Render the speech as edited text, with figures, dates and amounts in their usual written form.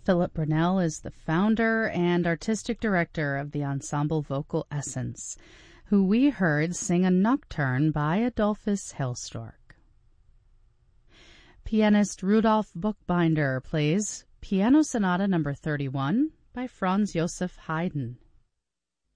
Philip Brunel is the founder and artistic director of the ensemble Vocal Essence, who we heard sing a nocturne by Adolphus Hailstork. Pianist Rudolf Buchbinder plays Piano Sonata No. 31 by Franz Joseph Haydn.